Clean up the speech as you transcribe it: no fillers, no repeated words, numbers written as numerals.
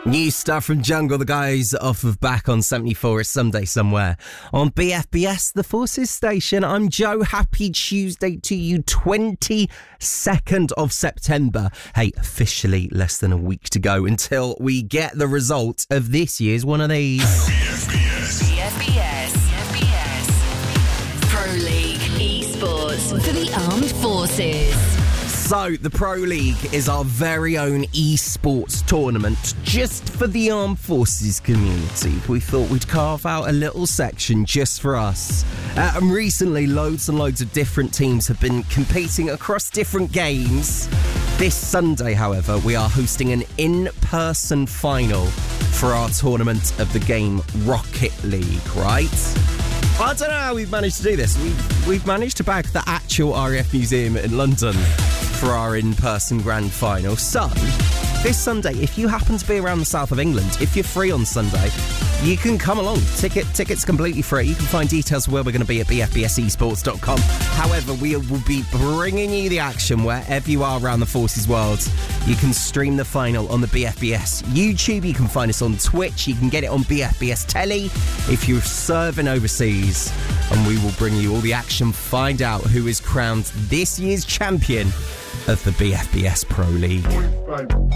New stuff from Jungle, the guys off of Back on 74 is Someday Somewhere on BFBS, the Forces station. I'm Joe. Happy Tuesday to you, 22nd of September. Hey, officially less than a week to go until we get the result of this year's one of these. BFBS. Pro League Esports for the Armed Forces. So, the Pro League is our very own esports tournament just for the Armed Forces community. We thought we'd carve out a little section just for us. And recently, loads and loads of different teams have been competing across different games. This Sunday, however, we are hosting an in-person final for our tournament of the game Rocket League, right? I don't know how we've managed to do this. We've managed to bag the actual RAF Museum in London for our in-person grand final. So, this Sunday, if you happen to be around the south of England, if you're free on Sunday, you can come along. Tickets completely free. You can find details of where we're going to be at bfbsesports.com. However, we will be bringing you the action wherever you are around the Forces world. You can stream the final on the BFBS YouTube. You can find us on Twitch. You can get it on BFBS Telly if you're serving overseas. And we will bring you all the action. Find out who is crowned this year's champion of the BFBS Pro League.